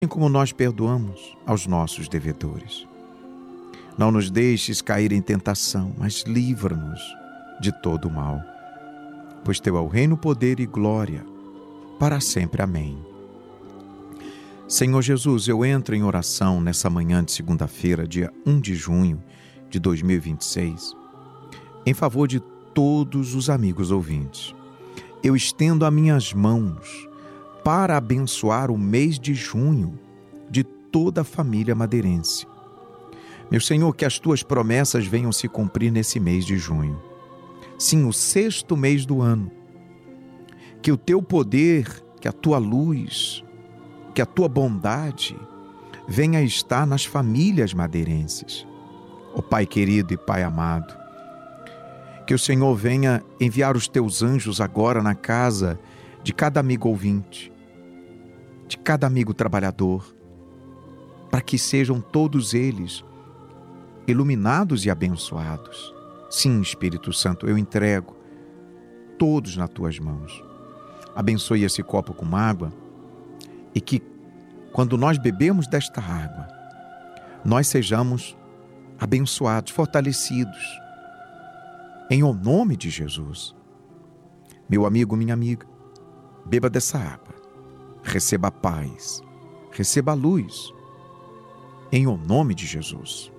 como nós perdoamos aos nossos devedores. Não nos deixes cair em tentação, mas livra-nos de todo o mal. Pois teu é o reino, poder e glória, para sempre. Amém. Senhor Jesus, eu entro em oração nessa manhã de segunda-feira, dia 1 de junho de 2026, em favor de todos os amigos ouvintes. Eu estendo as minhas mãos para abençoar o mês de junho de toda a família madeirense. Meu Senhor, que as tuas promessas venham se cumprir nesse mês de junho. Sim, o 6º mês do ano. Que o teu poder, que a tua luz, que a tua bondade venha estar nas famílias madeirenses. Ó Pai querido e Pai amado, que o Senhor venha enviar os teus anjos agora na casa de cada amigo ouvinte, de cada amigo trabalhador, para que sejam todos eles iluminados e abençoados. Sim, Espírito Santo, eu entrego todos nas tuas mãos. Abençoe esse copo com água e que, quando nós bebemos desta água, nós sejamos abençoados, fortalecidos, em o nome de Jesus. Meu amigo, minha amiga, beba dessa água, receba a paz, receba a luz, em o nome de Jesus.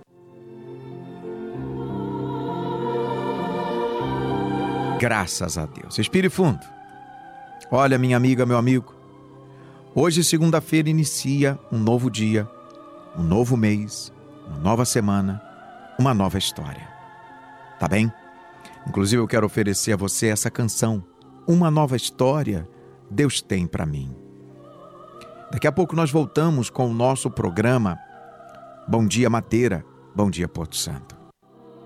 Graças a Deus. Respire fundo. Olha, minha amiga, meu amigo, hoje, segunda-feira, inicia um novo dia, um novo mês, uma nova semana, uma nova história. Tá bem? Inclusive, eu quero oferecer a você essa canção, Uma Nova História Deus Tem Para Mim. Daqui a pouco nós voltamos com o nosso programa Bom Dia Madeira, Bom Dia Porto Santo.